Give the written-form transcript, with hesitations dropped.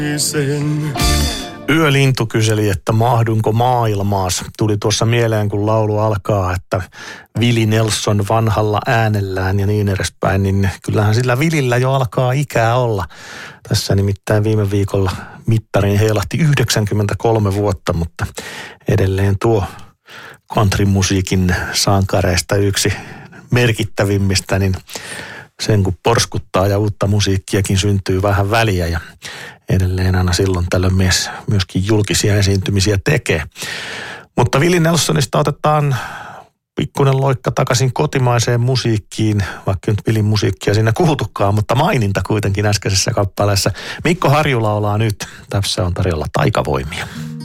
Yölintu kyseli, että mahdunko maailmaas. Tuli tuossa mieleen, kun laulu alkaa, että Willie Nelson vanhalla äänellään ja niin edespäin, niin kyllähän sillä Willillä jo alkaa ikää olla. Tässä nimittäin viime viikolla mittariin heilahti 93 vuotta, mutta edelleen tuo countrymusiikin sankareista yksi merkittävimmistä, niin sen kun porskuttaa ja uutta musiikkiakin syntyy vähän väliä ja edelleen aina silloin tällöin myöskin julkisia esiintymisiä tekee. Mutta Willie Nelsonista otetaan pikkuinen loikka takaisin kotimaiseen musiikkiin, vaikka nyt Willin musiikkia siinä kuultukaan, mutta maininta kuitenkin äskeisessä kappaleessa. Mikko Harju laulaa nyt. Tässä on tarjolla Taikavoimia.